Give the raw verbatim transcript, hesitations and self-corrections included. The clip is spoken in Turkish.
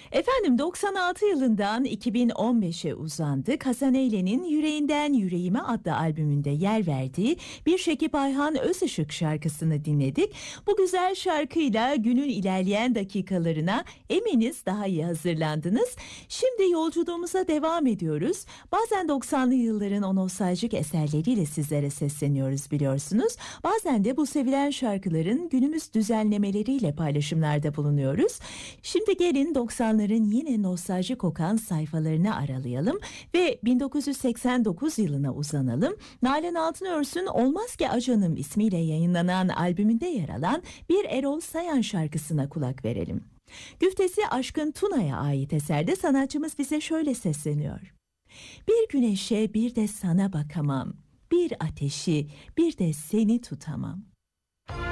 Efendim doksan altı yılından iki bin on beşe uzandık. Hasan Eylen'in Yüreğinden Yüreğime adlı albümünde yer verdiği Bir Şekip Ayhan Özışık şarkısını dinledik. Bu güzel şarkıyla günün ilerleyen dakikalarına eminiz daha iyi hazırlandınız. Şimdi yolculuğumuza devam ediyoruz. Bazen doksanlı yılların o nostaljik eserleriyle sizlere sesleniyoruz biliyorsunuz. Bazen de bu sevilen şarkıların günümüz düzenlemeleriyle paylaşımlarda bulunuyoruz. Şimdi gelin doksanların yine nostalji kokan sayfalarını aralayalım ve bin dokuz yüz seksen dokuz yılına uzanalım. Nalan Altınörs'ün Olmaz Ki Acanım ismiyle yayınlanan albümünde yer alan bir Erol Sayan şarkısına kulak verelim. Güftesi Aşkın Tuna'ya ait eserde sanatçımız bize şöyle sesleniyor. Bir güneşe bir de sana bakamam, bir ateşi bir de seni tutamam.